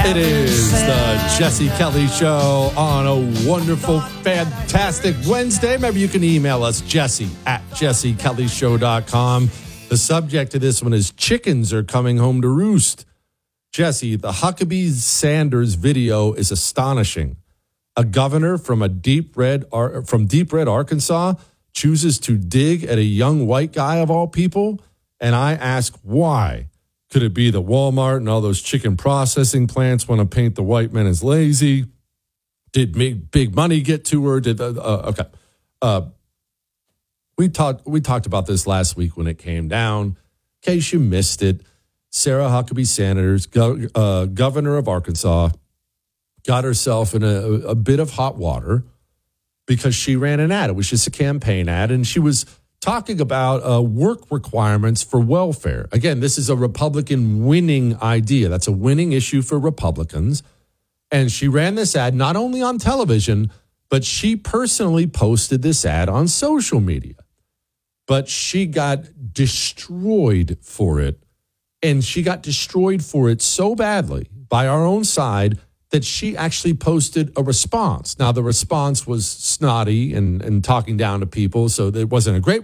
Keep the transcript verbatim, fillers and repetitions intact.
It is the Jesse Kelly Show on a wonderful, fantastic Wednesday. Maybe you can email us, Jesse at jesse kelly show dot com. The subject of this one is chickens are coming home to roost. Jesse, the Huckabee Sanders video is astonishing. A governor from a deep red from deep red Arkansas chooses to dig at a young white guy of all people, and I ask why. Could it be that Walmart and all those chicken processing plants want to paint the white men as lazy? Did big money get to her? Did uh, okay? Uh, we talked we talked about this last week when it came down. In case you missed it, Sarah Huckabee Sanders, go, uh, governor of Arkansas, got herself in a, a bit of hot water because she ran an ad. It was just a campaign ad, and she was talking about uh, work requirements for welfare. Again, this is a Republican winning idea. That's a winning issue for Republicans. And she ran this ad not only on television, but she personally posted this ad on social media. But she got destroyed for it. And she got destroyed for it so badly by our own side that she actually posted a response. Now, the response was snotty and, and talking down to people, so it wasn't a great